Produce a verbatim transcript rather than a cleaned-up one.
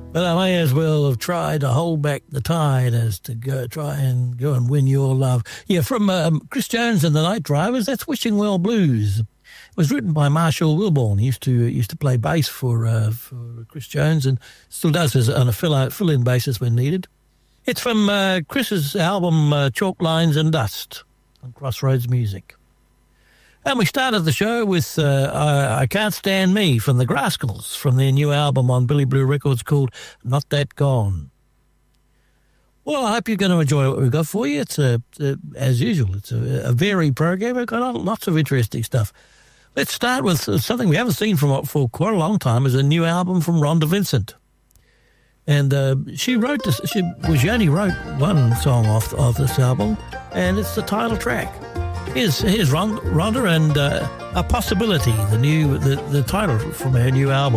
But I may as well have tried to hold back the tide as to go try and go and win your love. Yeah, from um, Chris Jones and the Night Drivers, that's Wishing Well Blues. It was written by Marshall Wilborn. He used to used to play bass for uh, for Chris Jones and still does as on a fill fill-in basis when needed. It's from uh, Chris's album uh, Chalk Lines and Dust on Crossroads Music. And we started the show with uh, I, I Can't Stand Me from the Graskels from their new album on Billy Blue Records called Not That Gone. Well, I hope you're going to enjoy what we've got for you. It's, a, a, as usual, it's a, a varied program. We've got lots of interesting stuff. Let's start with something we haven't seen from for quite a long time, is a new album from Rhonda Vincent. And uh, she wrote this, she, well, she only wrote one song off of this album, and it's the title track. Here's, here's Rhonda and uh, A Possibility, the new the, the title from her new album.